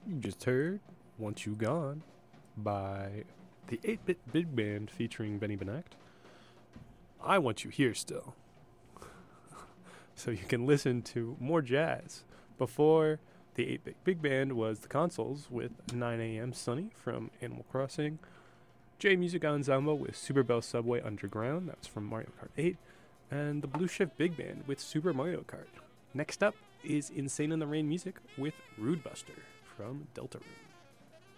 You just heard Once You Gone by the 8-Bit Big Band featuring Benny Benact. I Want You Here Still. So you can listen to more jazz. Before the 8-Bit Big Band was the Consoles with 9 a.m. Sunny from Animal Crossing. J Music Ensemble with Super Bell Subway Underground, that's from Mario Kart 8. And the Blue Shift Big Band with Super Mario Kart. Next up is Insane in the Rain music with Rude Buster from Deltarune.